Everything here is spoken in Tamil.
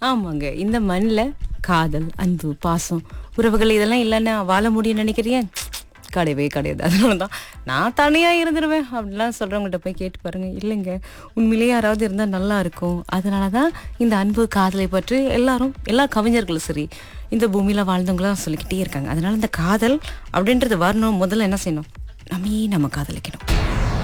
ஆமாங்க. இந்த மண்ல காதல், அன்பு, பாசம், உறவுகள் இதெல்லாம் இல்லன்னா வாழ முடியும்னு நினைக்கிறியா? கிடையவே கிடையாது. அதனாலதான் நான் தனியா இருந்துருவேன் அப்படிலாம் சொல்றவங்கள்ட்ட போய் கேட்டு பாருங்க. இல்லைங்க, உண்மையிலேயே யாராவது இருந்தா நல்லா இருக்கும். அதனாலதான் இந்த அன்பு காதலை பற்றி எல்லா கவிஞர்களும் சரி, இந்த பூமியில வாழ்ந்தவங்களாம் சொல்லிக்கிட்டே இருக்காங்க. அதனால இந்த காதல் அப்படின்றது வரணும். முதல்ல என்ன செய்யணும்? நம்ம காதலிக்கணும்.